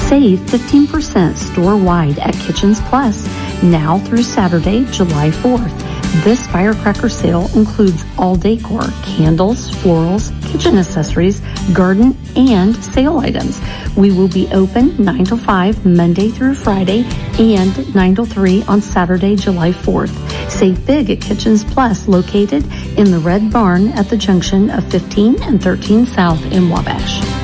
Save 15% store-wide at Kitchens Plus now through Saturday, July 4th. This firecracker sale includes all decor, candles, florals, kitchen accessories, garden, and sale items. We will be open 9 to 5 Monday through Friday and 9 to 3 on Saturday, July 4th. Save big at Kitchens Plus, located in the Red Barn at the junction of 15 and 13 South in Wabash.